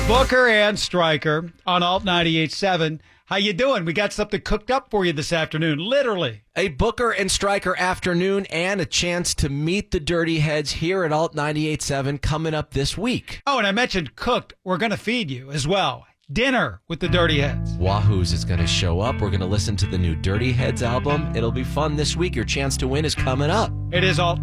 Booker and Stryker on Alt 98.7. How you doing? We got something cooked up for you this afternoon, literally. A Booker and Stryker afternoon and a chance to meet the Dirty Heads here at Alt 98.7 coming up this week. Oh, and I mentioned cooked. We're going to feed you as well. Dinner with the Dirty Heads. Wahoo's is going to show up. We're going to listen to the new Dirty Heads album. It'll be fun this week. Your chance to win is coming up. It is Alt